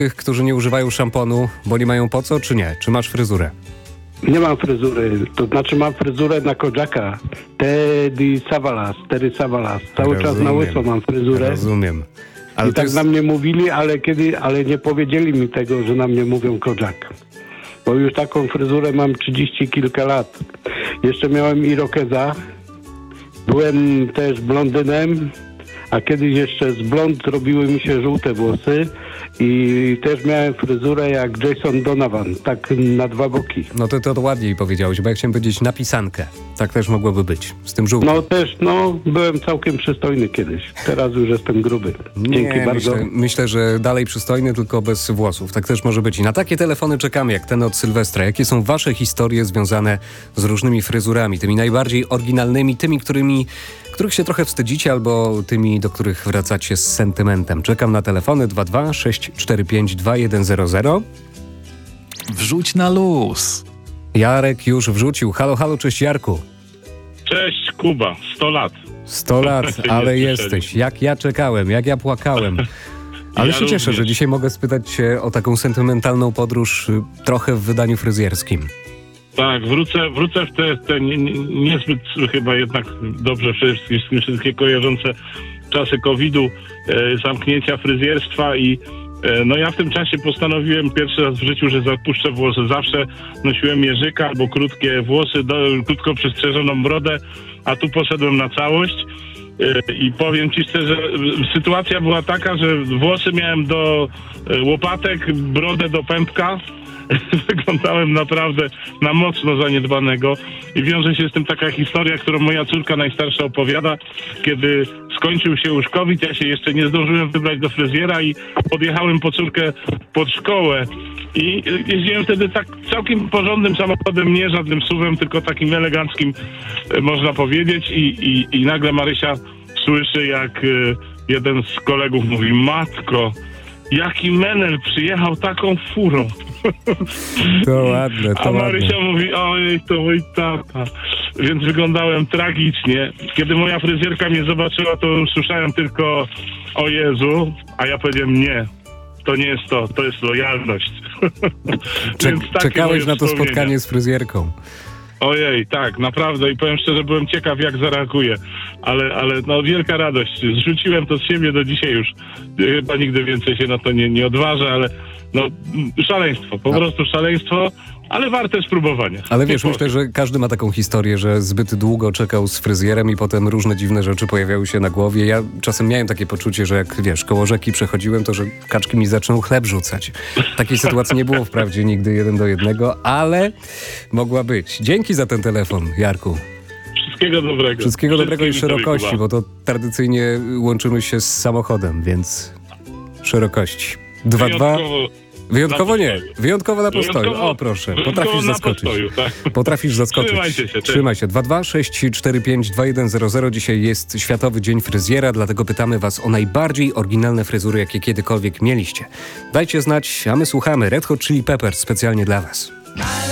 tych, którzy nie używają szamponu, bo nie mają po co, czy nie? Czy masz fryzurę? Nie mam fryzury, to znaczy mam fryzurę na Kodżaka. Terry Savalas. Cały czas na łyso mam fryzurę. Rozumiem. Ale I tak na mnie mówili, ale nie powiedzieli mi tego, że na mnie mówią Kodżak. Bo już taką fryzurę mam 30 kilka lat. Jeszcze miałem irokeza. Byłem też blondynem, a kiedyś jeszcze z blond zrobiły mi się żółte włosy i też miałem fryzurę jak Jason Donovan, tak na dwa boki. No to ładniej powiedziałeś, bo ja chciałem powiedzieć na pisankę. Tak też mogłoby być, z tym żółtym. Byłem całkiem przystojny kiedyś. Teraz już jestem gruby. Dzięki bardzo. Myślę, że dalej przystojny, tylko bez włosów. Tak też może być. I na takie telefony czekamy, jak ten od Sylwestra. Jakie są wasze historie związane z różnymi fryzurami? Tymi najbardziej oryginalnymi, tymi, których się trochę wstydzicie, albo tymi, do których wracacie z sentymentem. Czekam na telefony 22 645 2100. Wrzuć na luz. Jarek już wrzucił. Halo, halo, cześć Jarku. Cześć Kuba, 100 lat. 100 lat, ale jesteś. Jak ja czekałem, jak ja płakałem. Ale Ja się cieszę, również. że dzisiaj mogę spytać cię o taką sentymentalną podróż trochę w wydaniu fryzjerskim. Tak, wrócę w te niezbyt chyba jednak dobrze wszystkie kojarzące czasy COVID-u, zamknięcia fryzjerstwa i no ja w tym czasie postanowiłem pierwszy raz w życiu, że zapuszczę włosy. Zawsze nosiłem jeżyka albo krótkie włosy, krótko przystrzeżoną brodę, a tu poszedłem na całość. I powiem ci szczerze, sytuacja była taka, że włosy miałem do łopatek, brodę do pępka. Wyglądałem naprawdę na mocno zaniedbanego i wiąże się z tym taka historia, którą moja córka najstarsza opowiada. Kiedy skończył się już COVID, ja się jeszcze nie zdążyłem wybrać do fryzjera i podjechałem po córkę pod szkołę i jeździłem wtedy tak całkiem porządnym samochodem, nie żadnym SUV-em, tylko takim eleganckim, można powiedzieć, i nagle Marysia słyszy, jak jeden z kolegów mówi: matko, jaki menel przyjechał taką furą. To ładne, to A Marysia ładne. mówi: oj, to mój tata. Więc wyglądałem tragicznie. Kiedy moja fryzjerka mnie zobaczyła, to usłyszałem tylko: o Jezu, a ja powiedziałem: nie, to nie jest to jest lojalność. Więc takie Czekałeś moje na to wspomnienia. spotkanie z fryzjerką. Ojej, tak, naprawdę i powiem szczerze, byłem ciekaw, jak zareaguje, ale no wielka radość. Zrzuciłem to z siebie do dzisiaj już. Chyba nigdy więcej się na to nie odważę, ale no szaleństwo, po prostu szaleństwo, ale warte spróbowania. Ale wiesz, myślę, że każdy ma taką historię, że zbyt długo czekał z fryzjerem i potem różne dziwne rzeczy pojawiały się na głowie. Ja czasem miałem takie poczucie, że jak wiesz, koło rzeki przechodziłem, to że kaczki mi zaczną chleb rzucać. Takiej sytuacji nie było wprawdzie nigdy 1:1, ale mogła być. Dzięki za ten telefon, Jarku. Wszystkiego dobrego. Wszystkiego dobrego i Wszystkim szerokości, Kuba. bo to tradycyjnie łączymy się z samochodem, więc szerokości. 22. Wyjątkowo nie. Wyjątkowo na postoju. O proszę, potrafisz na zaskoczyć. postoju, tak. Potrafisz zaskoczyć. Trzymajcie się, cześć. Trzymaj się. 22 645 2100. Dzisiaj jest Światowy Dzień Fryzjera, dlatego pytamy was o najbardziej oryginalne fryzury, jakie kiedykolwiek mieliście. Dajcie znać, a my słuchamy. Red Hot Chili Peppers specjalnie dla was.